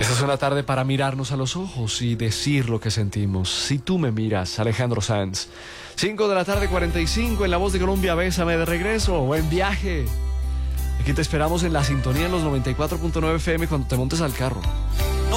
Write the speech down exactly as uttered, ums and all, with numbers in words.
Esta es una tarde para mirarnos a los ojos y decir lo que sentimos. Si tú me miras, Alejandro Sanz. cinco de la tarde, cuarenta y cinco, en La Voz de Colombia, bésame de regreso o en viaje. Aquí te esperamos en la sintonía en los noventa y cuatro punto nueve F M cuando te montes al carro.